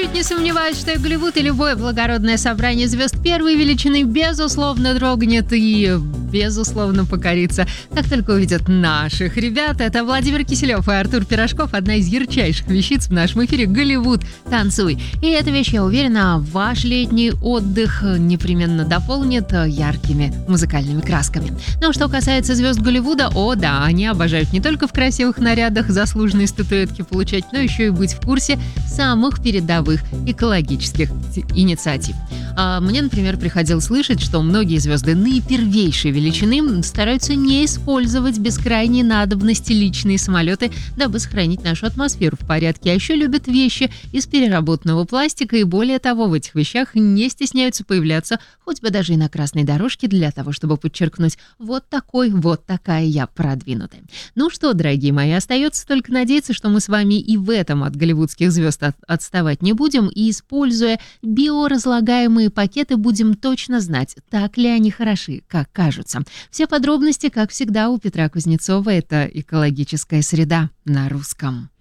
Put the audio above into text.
Ничуть не сомневаюсь, что и Голливуд, и любое благородное собрание звезд первой величины безусловно дрогнет и безусловно покорится, как только увидят наших ребят. Это Владимир Киселев и Артур Пирожков, одна из ярчайших вещиц в нашем эфире «Голливуд, танцуй». И эта вещь, я уверена, ваш летний отдых непременно дополнит яркими музыкальными красками. Но что касается звезд Голливуда, о да, они обожают не только в красивых нарядах заслуженные статуэтки получать, но еще и быть в курсе самых передовых экологических инициатив. Мне, например, приходилось слышать, что многие звезды наипервейшей величины стараются не использовать без крайней надобности личные самолеты, дабы сохранить нашу атмосферу в порядке. А еще любят вещи из переработанного пластика, и более того, в этих вещах не стесняются появляться хоть бы даже и на красной дорожке для того, чтобы подчеркнуть: вот такая я продвинутая. Ну что, дорогие мои, остается только надеяться, что мы с вами и в этом от голливудских звезд отставать не будем, и, используя биоразлагаемые пакеты, будем точно знать, так ли они хороши, как кажутся. Все подробности, как всегда, у Петра Кузнецова. Это «Экологическая среда» на русском.